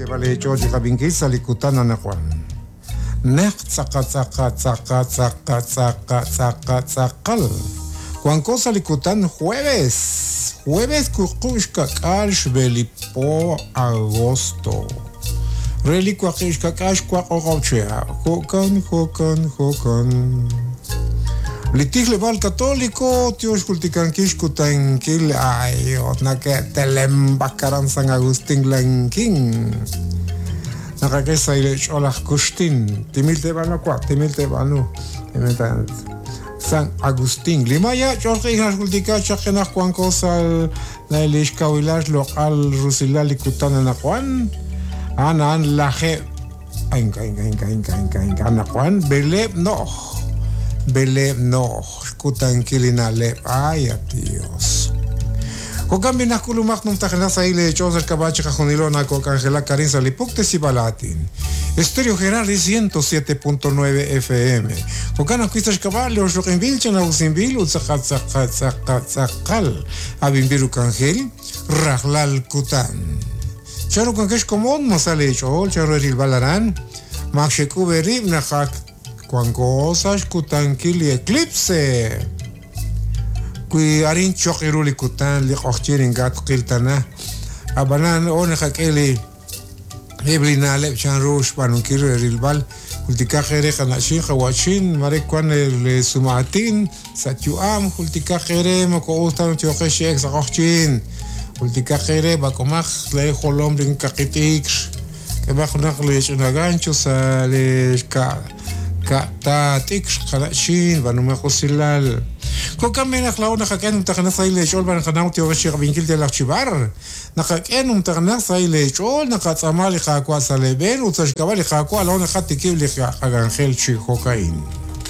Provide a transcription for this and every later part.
vale George Kabinkisa likutana na Juan. Nek tsaka tsakal. Juan cosa likutan jueves kukushka kalsh belipo agosto. Relikwa kishka kash kwa ogauchea. Hokan. Litig leval católico, tios kultikan kishkutan kil ayot na ke telem bakaran San Agustín lanking. Nakakesa ile olah kustin. Timilte banu. San Agustín. Limaya chorke ihas kultika chakena Juan cosa la ilishka wilash local rusila likutana na Juan. Anan laje. Inka. Ana Juan Bele no, escutan kilinale, ay a Dios. Kokan binakulumak nung takana sa ile Joseph Cabache Cajonilo na Angela Karin sa Lipukte si Balatin. Estéreo Gerardi 107.9 FM. Kokan akwistas kabalyo shokinbil chana usimbil utsakal abimbiru kangel rahlal kutan. Charo kankesh komon masale chol charo ril balaran maksheku berib nakak Juan cosas kutan kili eclipse. Kui arin chokiruli kutan li qochirin gat qiltana. Abanan on khakeli eblina lep chan rush panun kiri rilbal. Kultika khere kana shin khawachin mare kwan le sumatin satuam kultika khere mako ustan choke shek qochin. Kultika khere bakomach le kholom din kaqitik. Kebakh naqli shnagancho sa le ka ta tiks khalashin vanu makhusilal ko kamena khlaw nakaken mtakana sayle chol ban khanaw ti ogesh binkil de lachbar nakaken mtakana sayle chol nakatsamali khakwa saleben utashkabali khakwa lawn khatikib li khagangel chi kokain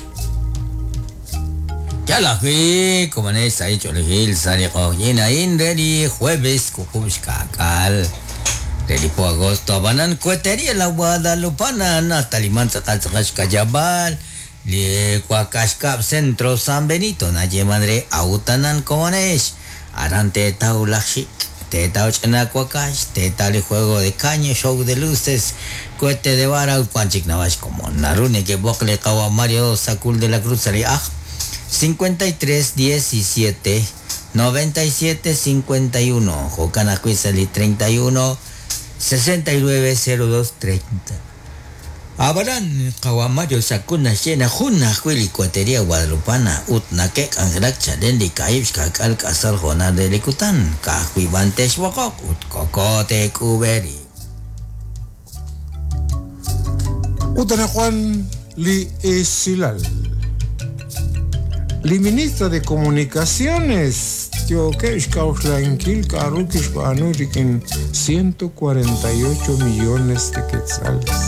ya la vi como en esa hecho el gil sale cojina inderi jueves kukushkakal Delipo agosto abanan kueteria la Guadalupana hasta liman sakalsakash kajabal li kuakaskap centro San Benito naye madre autanan konesh arante taulashik te tauchana kuakash te tali juego de caña show de luces cohete de vara upanchik navash como narune que bokle kawa Mario Sakul de la Cruz ali 53 17 97 51 Jocana Cuisali 31 690230. Abaran Kawamayo Sakuna Shena Juna Huili Cuatería Guadalupana Utnake Angelak Chadendi Kaips Kakal Casal Jona de Licutan Kajuibantes Wokok Utkokote Kuberi Utana Juan Li Esilal Li ministra de Comunicaciones Yo que es Kauslankil Karukis Banurikin 148 millones de quetzales.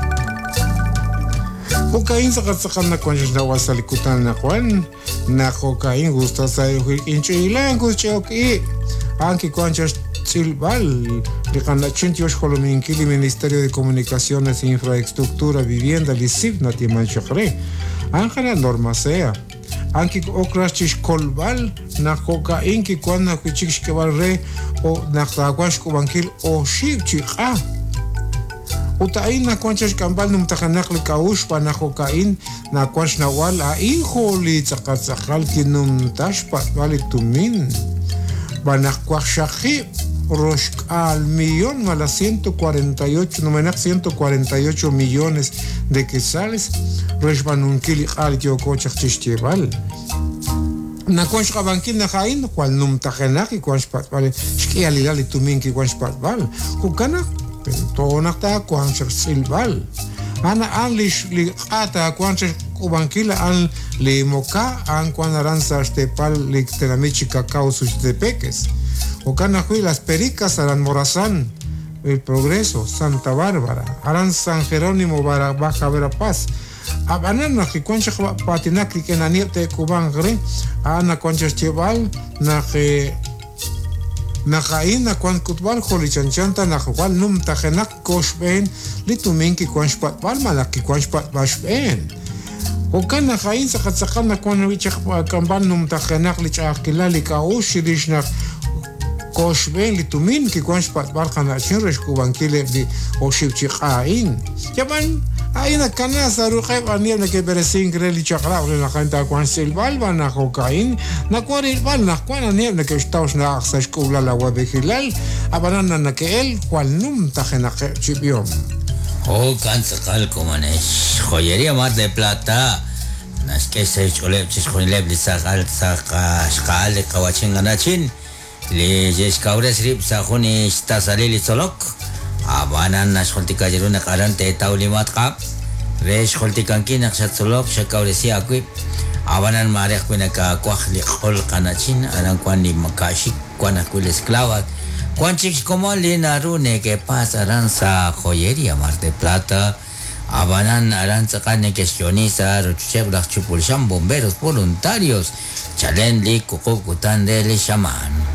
Cocaín sacan na cuantas na wasalikutan na Juan na cocaín gusta sa inchilan gustoki anki cuantas silbal de cana 88 colominkil Ministerio de Comunicaciones e Infraestructura Vivienda lisib na timanchakre angana norma sea anki okrachish kolbal na cocaín ki cuan na kuchish kebalre o na tawash kubankil o shivchiqa utaín na cuanchas kambal num takanak li kaush pa na cocaín na cuanch na wal a injoli tsakatsakal ki num tashpa wali tumin banak kwakshakhi roshk al millón mala 148 numenak 148 millones de quetzales reshbanun kili al yo kochak chishtebal na cuanch kabankil na kain kwal num takanak ki cuanch pat wali shki alilali tumin ki cuanch pat wal kukana Tonak ta kuancher silbal. Ana an li ata kuancher kubankila an li moka an kuanaranza estepal li tenamichi cacao sus de peques. O cana hui las pericas aran Morazán, el Progreso, Santa Bárbara, aran San Jerónimo Baja Verapaz. Abanana ki kuancher patinaki que naniete kubangre ana kuancher chebal na que Nakain na kwan kutbal kholi chanchanta na khwal num takhenak koshben litumin ki kwan shpat bal malak ki kwan shpat bashben o kan nakain sa khatsakan na kwan wichak kambal num takhenak li chakila li kaush lishna koshben litumin ki kwansh patbal kana chinresh kubankile di oshivchiqain yaban aina kana saruqeb aniam na ke beresin greli chaqra ule na kanta kwan silbal bana kokain na kwari bal na kwan aniam na ke shtaus na aksash kubla la wabekilal abanana na ke el kwal num tajena chibiom o cansaqal comanesh joyería Mar de Plata nas que se chole chiskhonileb lisaqal saqa shqal qawachin ganachin le jeskaures rib sakhuni stasalili solok abanan nashkhultika jiruna qarante taulimat qab resh khultikanki naqshat solok shakauresi akwi abanan marikh kunaka kwakhli qol qanachin aran kwani makashi kwana kul esclava kwanchik como linarune que pasaran sa joyería Mar de Plata abanan arantzaqane questionisa rochebra chupulsham bomberos voluntarios chalen li kukukutan de shaman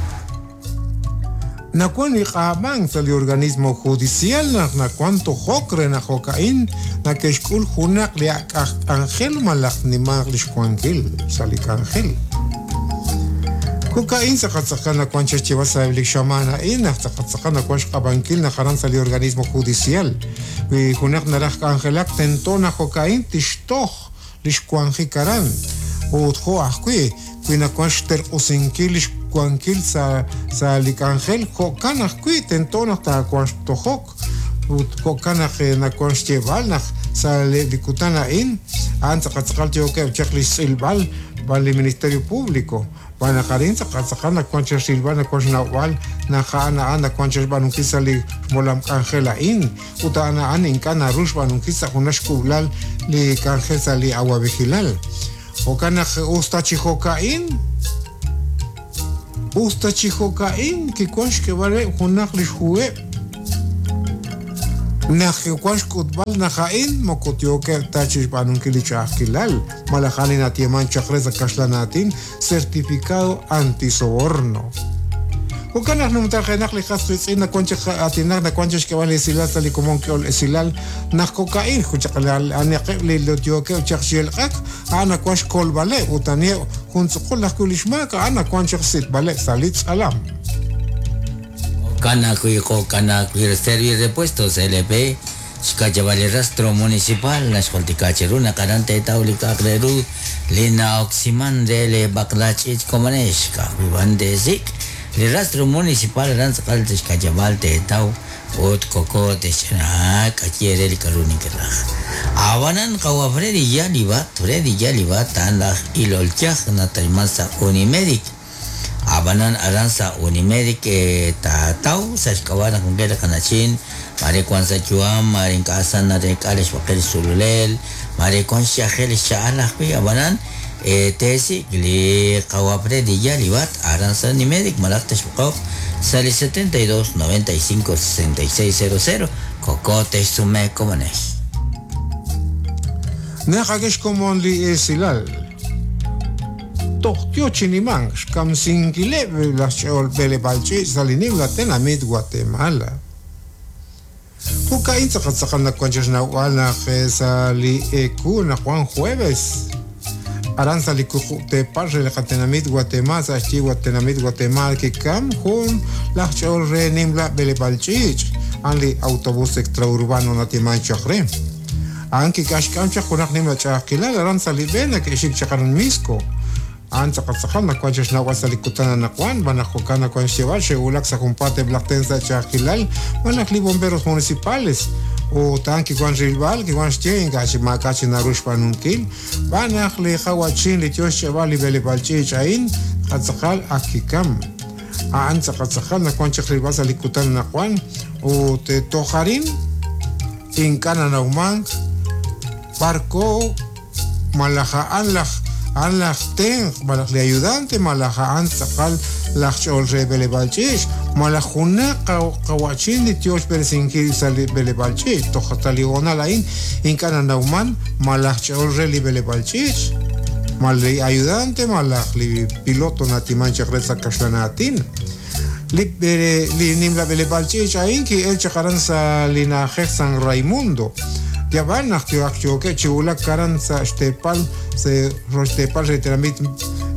na kwan iqaban sa li organismo judicial na kwanto hokre na hokain na keshkul hunak li angel malak ni maglis kwankil sa li angel kokain sa katsakan na kwan cheva sa li shamana ina sa katsakan na kwan qabankil na karan sa li organismo judicial wi hunak na rak angelak tento na kokain tishtoh li kwankhi karan o tho akwi na kwan shter usinkil kwankil sa likangel kokana kuiten tono ta kwasto hok kokana na kwastebal na sa likutana in anza katsakal tioke cheklis silbal bal ministerio público bana karin sa katsakana kwancher silbal na kwasna wal na khana anda kwancher banun kisali molam kangela in utana an in kana rush banun kisa kunash kublal li kangel sa li agua vigilal kokana ustachi hokain usta chihokain ki kwansh ke vale hunak lishue na ke kwansh kutbal na khain mokotio ke tachish banun ki lichakilal malakani na tieman chakreza kashlanatin certificado antisoborno وكان نمتاخ نقل خاص يصينا كونش اتينا كونش كوالي سيلال سالي كومون كيول سيلال نخكوكاين كوشقل اني قبل لوتيوكي وتشخشيل قك انا كونش كول بالي وتاني كنت قول لك كل شماك انا كونش سيت بالي ساليت سلام كان كوي servir de puestos LP Skajavale rastro municipal na skoltikacheru na karante taulika kreru lina oximan dele baklachich komaneshka vivandezi el rastro municipal ranzakal tishkajamal te tau ot koko tishna kachiere el karunikera avanan kawa fredi yaliba tanda ilolchach na taimasa unimedic avanan aranza unimedic ta tau sashkawana kungela kanachin mare kwanza chuam mare kasan na de kalesh bakel sululel mare konsha khel shaala bi avanan tesi li qawapre di yalibat aranza ni medic malaktash bukov sali 72 95 6600 kokote sume komanesh nahagesh komon li esilal tohtio chiniman shkam singile la chol bele balchi salinim la tena mid Guatemala Kukain sa katsakan na kwanchas na wala sa li eku na Juan Jueves aranza li te parre la katenamit Guatemala sa chi Guatemala Guatemala ki kam hun la chol renim la bele balchich an li autobus extraurbano na timan chakre anki kashkam chakunak nim la chakila aranza li bena ke shik chakaran misko an sa katsakan na kwanchas na wasa li kutana na kwan bana kokana kwan sheval sheulak sa kumpate blaktensa chakilal manak li bomberos municipales o tanki kwan rilbal ki kwan stien gachi makachi na rush panunkil banak li khawachin li tiosh sheval li bele balchi chain katsakal akikam an sa katsakal na kwan chakrilbal sa li kutana na kwan o te toharin inkana na umang barco malaha anlach ten malach le ayudante malaja an sakal lach chol rebele balchish malajuna kawachin di tiosh persinki sali bele balchish to khataliona lain inkana nauman malach chol rebele balchish mal le ayudante malach li piloto natiman chakresa kashlanatin li nimla bele balchish ainki el chakaransa lina San Raimundo ya van a que chula karan sa stepal se rostepal retramit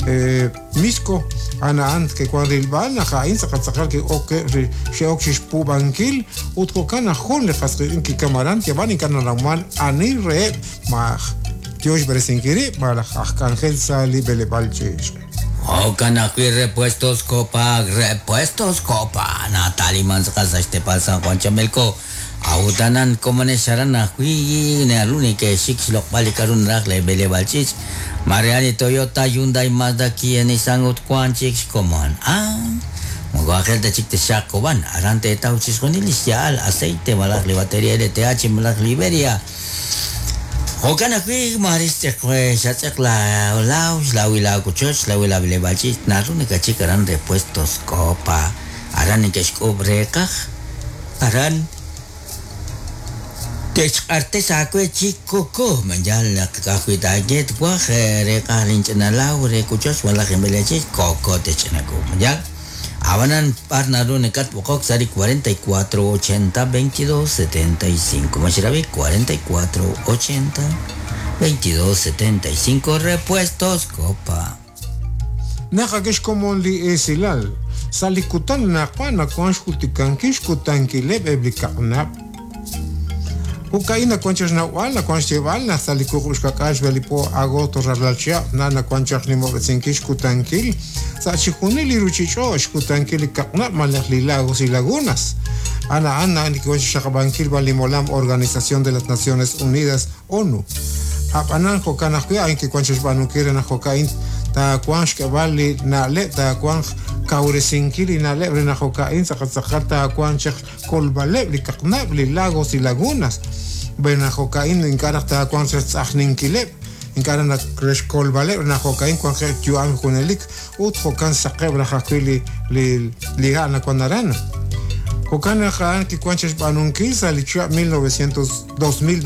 Misco ana ant que cuando el bal na hain sacar que oke sheok shish pubankil utko kana hon le khasrin ki kamaran ke bani kana raman ani re ma Dios beresinkiri mala arcángel sali bele balchesh O canaqui repuestos copa Natali manzas este pasa Juan Chamelco Autanan komane sharana hui ne aluni ke shikslok balikarun rakle bele balchis Mariani Toyota Hyundai Mazda Kia Nissan Utquan chicks common Mogakel de chik de shakoban arante tauchis conilicial aceite malakli batería LTH malak Liberia Hokana hui mariste kwe shatek la wila kuchos la wila bele balchis naruni ke chikaran repuestos copa Aran ke shkobrekah Aran Tes artes aku chico menjal kakui target gua khere karin chena laure kuchos wala kembeleche koko te chena ko menjal awanan parnado nekat pokok sari 44 80 22 75 mashirabe 44 80 22 75 repuestos copa Nakagesh como li esilal salikutan nakwana konshkutikan kishkutankile beblikana Ukaina conchas na wala concheval na salikurush kakash velipo agosto rarlalchia na conchas ni movetsinkish kutankil sa chikunili ruchicho shkutankil kakna malakli lagos y lagunas ana ni conchas shakabankil balimolam Organización de las Naciones Unidas ONU apanan kokana kuya en que conchas banukire na kokain ta kwansh ke vali na le ta kwansh kauresinkili na le na kokain sakata kwanch kolbale likakna lagos y lagunas Bena kokain in kana ta kwanch tsahninkile in kana na kresh kolbale na kokain kwanch juan kunelik ut kokan sakebra hakili li gana konarana kokana khan ki kwanch banunkil salichua 2000